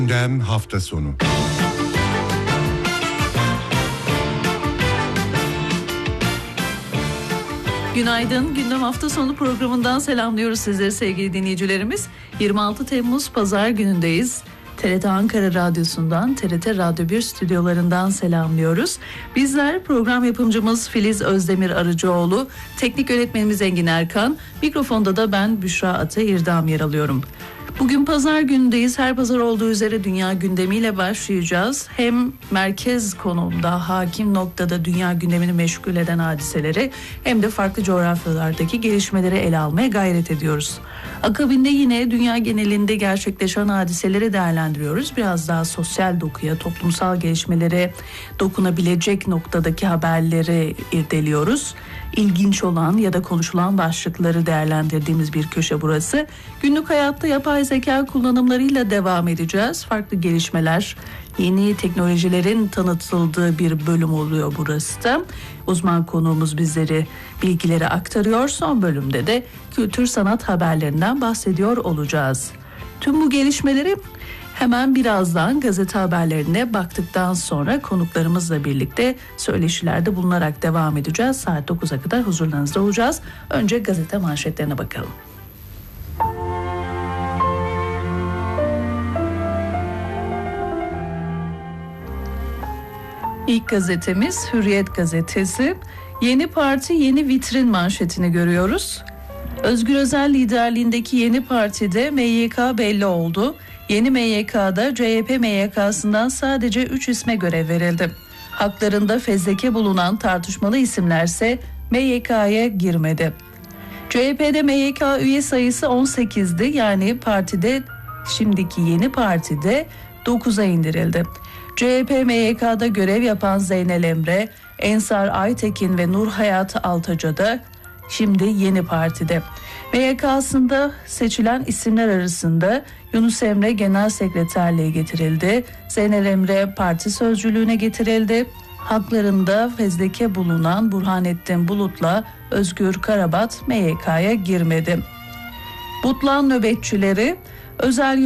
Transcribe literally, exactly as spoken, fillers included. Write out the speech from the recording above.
Gündem hafta sonu. Günaydın. Gündem hafta sonu programından selamlıyoruz sizleri sevgili dinleyicilerimiz. yirmi altı Temmuz Pazar günündeyiz. T R T Ankara Radyosu'ndan, T R T Radyo bir stüdyolarından selamlıyoruz. Bizler program yapımcımız Filiz Özdemir Arıcıoğlu, teknik yönetmenimiz Engin Erkan, mikrofonda da ben Büşra Ata İrdam yer alıyorum. Bugün pazar günündeyiz. Her pazar olduğu üzere dünya gündemiyle başlayacağız. Hem merkez konumda, hakim noktada dünya gündemini meşgul eden hadiseleri hem de farklı coğrafyalardaki gelişmeleri ele almaya gayret ediyoruz. Akabinde yine dünya genelinde gerçekleşen hadiseleri değerlendiriyoruz. Biraz daha sosyal dokuya, toplumsal gelişmelere dokunabilecek noktadaki haberleri irdeliyoruz. İlginç olan ya da konuşulan başlıkları değerlendirdiğimiz bir köşe burası. Günlük hayatta yapay zeka kullanımlarıyla devam edeceğiz. Farklı gelişmeler, yeni teknolojilerin tanıtıldığı bir bölüm oluyor burası da. Uzman konuğumuz bizleri bilgileri aktarıyor. Son bölümde de kültür sanat haberlerinden bahsediyor olacağız. Tüm bu gelişmeleri hemen birazdan gazete haberlerine baktıktan sonra konuklarımızla birlikte söyleşilerde bulunarak devam edeceğiz. Saat dokuza kadar huzurlarınızda olacağız. Önce gazete manşetlerine bakalım. İlk gazetemiz Hürriyet gazetesi. Yeni parti yeni vitrin manşetini görüyoruz. Özgür Özel liderliğindeki yeni partide M Y K belli oldu. Yeni M Y K'da C H P M Y K'sından sadece üç isme görev verildi. Haklarında fezleke bulunan tartışmalı isimlerse M Y K'ya girmedi. C H P'de M Y K üye sayısı on sekizdi, yani partide, şimdiki yeni partide dokuza indirildi. C H P M Y K'da görev yapan Zeynel Emre, Ensar Aytekin ve Nur Hayat Altaca şimdi yeni partide. M Y K'sında seçilen isimler arasında Yunus Emre Genel Sekreterliğe getirildi. Zeynel Emre parti sözcülüğüne getirildi. Haklarında fezleke bulunan Burhanettin Bulut'la Özgür Karabat M Y K'ya girmedi. Butlan nöbetçileri özel